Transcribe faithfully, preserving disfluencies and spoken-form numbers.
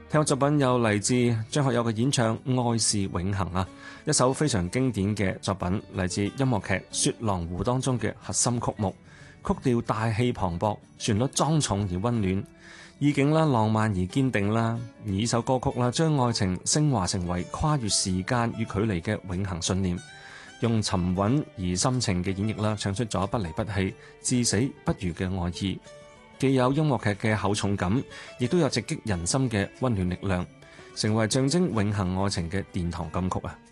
聽作品有嚟自張學友嘅演唱《愛是永恆》啊，一首非常經典嘅作品，嚟自音樂劇《雪狼湖》當中嘅核心曲目，曲調大氣磅礴，旋律莊重而溫暖，意境啦浪漫而堅定啦。而呢首歌曲啦，將愛情升華成為跨越時間與距離嘅永恆信念，用沉穩而深情嘅演繹啦，唱出咗不離不棄、至死不渝嘅愛意。既有音樂劇嘅厚重感，亦都有直擊人心嘅溫暖力量，成為象徵永恆愛情嘅殿堂金曲啊！